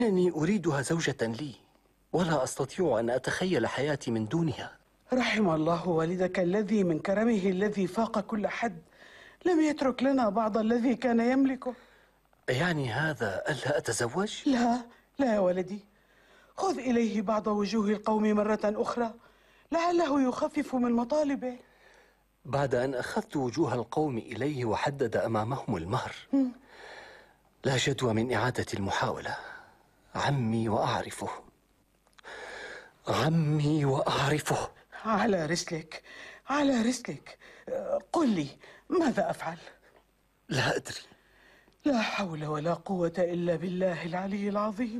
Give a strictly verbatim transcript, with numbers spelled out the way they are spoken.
إنني أريدها زوجة لي، ولا أستطيع أن أتخيل حياتي من دونها. رحم الله والدك الذي من كرمه الذي فاق كل حد لم يترك لنا بعض الذي كان يملكه. يعني هذا ألا أتزوج؟ لا لا يا ولدي، خذ إليه بعض وجوه القوم مرة أخرى لعله يخفف من مطالبه. بعد أن أخذت وجوه القوم إليه وحدد أمامهم المهر، لا جدوى من إعادة المحاولة. عمي وأعرفه، عمي وأعرفه. على رسلك على رسلك، قل لي ماذا أفعل؟ لا أدري. لا حول ولا قوة إلا بالله العلي العظيم.